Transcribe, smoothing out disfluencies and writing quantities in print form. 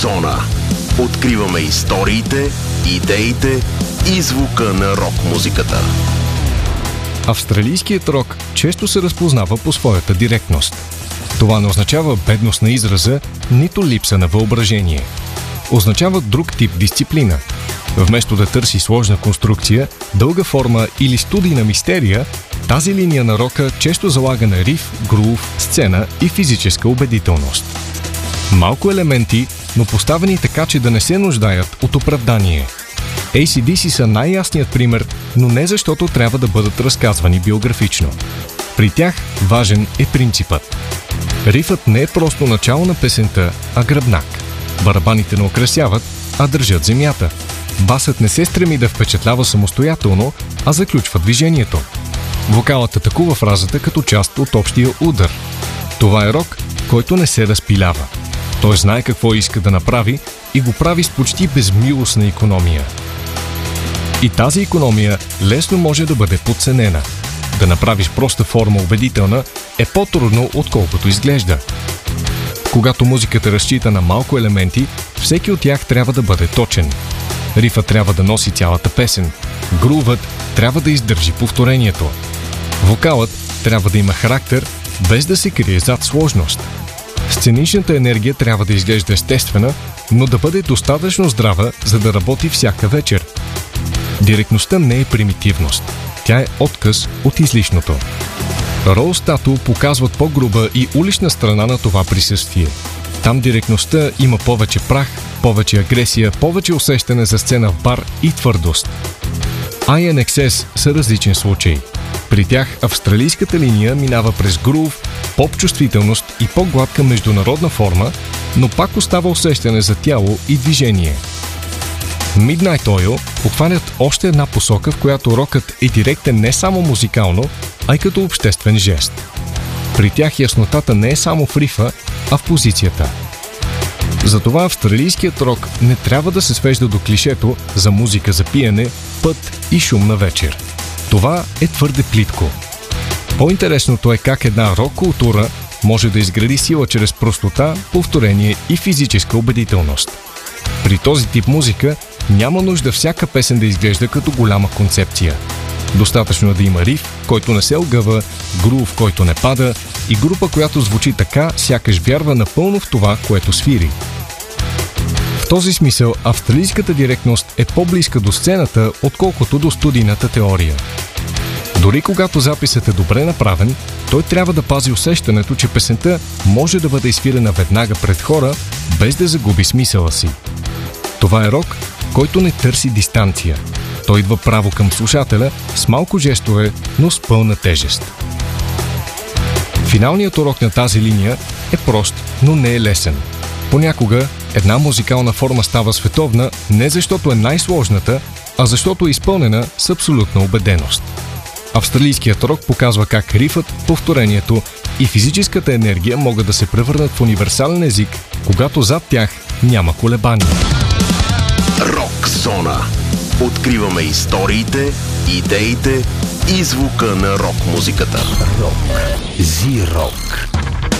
Зона. Откриваме историите, идеите и звука на рок-музиката. Австралийският рок често се разпознава по своята директност. Това не означава бедност на израза, нито липса на въображение. Означава друг тип дисциплина. Вместо да търси сложна конструкция, дълга форма или студийна мистерия, тази линия на рока често залага на риф, грув, сцена и физическа убедителност. Малко елементи, но поставени така, че да не се нуждаят от оправдание. AC/DC са най-ясният пример, но не защото трябва да бъдат разказвани биографично. При тях важен е принципът. Рифът не е просто начало на песента, а гръбнак. Барабаните не украсяват, а държат земята. Басът не се стреми да впечатлява самостоятелно, а заключва движението. Вокалът атакува фразата като част от общия удар. Това е рок, който не се разпилява. Той знае какво иска да направи и го прави с почти безмилостна икономия. И тази икономия лесно може да бъде подценена. Да направиш проста форма убедителна е по-трудно, отколкото изглежда. Когато музиката разчита на малко елементи, всеки от тях трябва да бъде точен. Рифът трябва да носи цялата песен. Грувът трябва да издържи повторението. Вокалът трябва да има характер, без да се крие зад сложност. Сценичната енергия трябва да изглежда естествена, но да бъде достатъчно здрава, за да работи всяка вечер. Директността не е примитивност. Тя е отказ от излишното. Rose Tattoo показват по-груба и улична страна на това присъствие. Там директността има повече прах, повече агресия, повече усещане за сцена в бар и твърдост. INXS са различен случай. При тях австралийската линия минава през грув, поп-чувствителност и по-гладка международна форма, но пак остава усещане за тяло и движение. Midnight Oil обхванят още една посока, в която рокът е директен не само музикално, а и като обществен жест. При тях яснотата не е само в рифа, а в позицията. Затова австралийският рок не трябва да се свежда до клишето за музика за пиене, път и шумна вечер. Това е твърде плитко. По-интересното е как една рок-култура може да изгради сила чрез простота, повторение и физическа убедителност. При този тип музика няма нужда всяка песен да изглежда като голяма концепция. Достатъчно е да има риф, който не се огъва, грув, който не пада и група, която звучи така, сякаш вярва напълно в това, което свири. В този смисъл австралийската директност е по-близка до сцената, отколкото до студийната теория. Дори когато записът е добре направен, той трябва да пази усещането, че песента може да бъде изфирена веднага пред хора, без да загуби смисъла си. Това е рок, който не търси дистанция. Той идва право към слушателя с малко жестове, но с пълна тежест. Финалният урок на тази линия е прост, но не е лесен. Понякога една музикална форма става световна не защото е най-сложната, а защото е изпълнена с абсолютна убеденост. Австралийският рок показва как рифът, повторението и физическата енергия могат да се превърнат в универсален език, когато зад тях няма колебания. Рок Зона. Откриваме историите, идеите и звука на рок-музиката. Рок. Зи-рок.